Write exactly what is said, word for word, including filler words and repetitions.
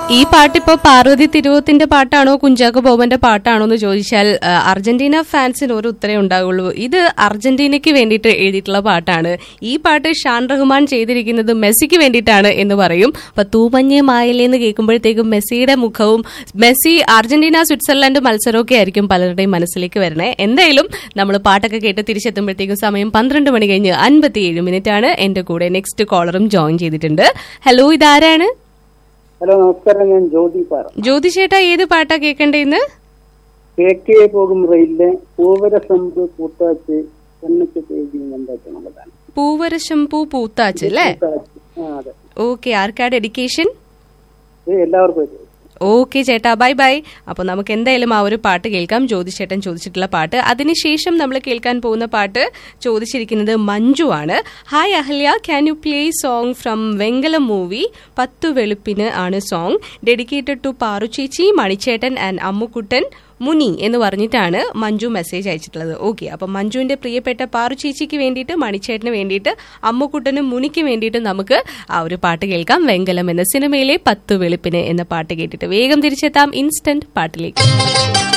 ഈ പാട്ടിപ്പോ പാർവതി തിരുവോത്തിന്റെ പാട്ടാണോ കുഞ്ചാക്കോ ബോബന്റെ പാട്ടാണോ എന്ന് ചോദിച്ചാൽ അർജന്റീന ഫാൻസിന് ഒരു ഉത്തരവേ ഉണ്ടാവുള്ളൂ. ഇത് അർജന്റീനയ്ക്ക് വേണ്ടിയിട്ട് എഴുതിയിട്ടുള്ള പാട്ടാണ്. ഈ പാട്ട് ഷാൻ റഹ്മാൻ ചെയ്തിരിക്കുന്നത് മെസ്സിക്ക് വേണ്ടിയിട്ടാണ് എന്ന് പറയും. അപ്പൊ തൂമഞ്ഞേ മായലേന്ന് കേൾക്കുമ്പോഴത്തേക്കും മെസ്സിയുടെ മുഖവും മെസ്സി അർജന്റീന സ്വിറ്റ്സർലൻഡ് മത്സരമൊക്കെ ആയിരിക്കും പലരുടെയും മനസ്സിലേക്ക് വരണേ. എന്തായാലും നമ്മൾ പാട്ടൊക്കെ കേട്ട് തിരിച്ചെത്തുമ്പോഴത്തേക്കും സമയം പന്ത്രണ്ട് മണി കഴിഞ്ഞ് അൻപത്തിയേഴ് മിനിറ്റ് ആണ്. എന്റെ കൂടെ നെക്സ്റ്റ് കോളറും ജോയിൻ ചെയ്തിട്ടുണ്ട്. ഹലോ, ഇതാരാണ്? ഹലോ, നമസ്കാരം. ഞാൻ ജ്യോതി പാറ. ജ്യോതി ചേട്ടാ, ഏത് പാട്ടാ കേൾക്കണ്ടേന്ന്? കേക്കേ പോകും റെയിലിലെ പൂവരശംപു പൂത്താച്ച് എന്നൊക്കെ എന്താന്നുള്ളതാണ്. പൂവരശംപു പൂത്താച്ച് അല്ലേ? ഓക്കെ, ആർക്കാ ഡെഡിക്കേഷൻ? എല്ലാവർക്കും. ഓക്കെ ചേട്ടാ, ബൈ ബൈ. അപ്പൊ നമുക്ക് എന്തായാലും ആ ഒരു പാട്ട് കേൾക്കാം. ജ്യോതി ചേട്ടൻ ചോദിച്ചിട്ടുള്ള പാട്ട്. അതിനുശേഷം നമ്മൾ കേൾക്കാൻ പോകുന്ന പാട്ട് ചോദിച്ചിരിക്കുന്നത് മഞ്ജു ആണ്. Hi Ahalya, can you play song from വെങ്കലം മൂവി? പത്തു വെളുപ്പിന് ആണ് സോങ്. ഡെഡിക്കേറ്റഡ് ടു പാറു ചേച്ചി, മണിച്ചേട്ടൻ ആൻഡ് അമ്മുക്കുട്ടൻ മുനി എന്ന് പറഞ്ഞിട്ടാണ് മഞ്ജു മെസ്സേജ് അയച്ചിട്ടുള്ളത്. ഓക്കെ, അപ്പൊ മഞ്ജുവിന്റെ പ്രിയപ്പെട്ട പാറു ചേച്ചിക്ക് വേണ്ടിയിട്ട്, മണിച്ചേട്ടന് വേണ്ടിയിട്ട്, അമ്മുക്കുട്ടനും മുനിക്ക് വേണ്ടിയിട്ട് നമുക്ക് ആ ഒരു പാട്ട് കേൾക്കാം. വെങ്കലം എന്ന സിനിമയിലെ പത്തു വെളുപ്പിന് എന്ന പാട്ട് കേട്ടിട്ട് വേഗം തിരിച്ചെത്താം ഇൻസ്റ്റന്റ് പാട്ടിലേക്ക്.